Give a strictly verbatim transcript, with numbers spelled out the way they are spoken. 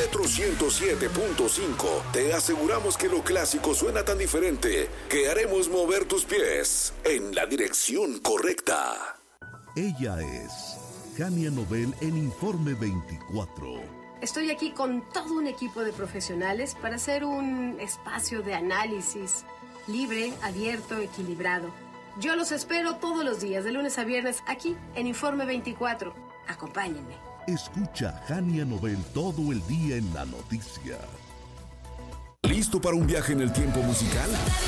Retro ciento siete punto cinco. Te aseguramos que lo clásico suena tan diferente que haremos mover tus pies en la dirección correcta. Ella es Jania Nobel en Informe veinticuatro. Estoy aquí con todo un equipo de profesionales para hacer un espacio de análisis libre, abierto, equilibrado. Yo los espero todos los días, de lunes a viernes, aquí en Informe veinticuatro. Acompáñenme. Escucha Jania Nobel todo el día en la noticia. ¿Listo para un viaje en el tiempo musical?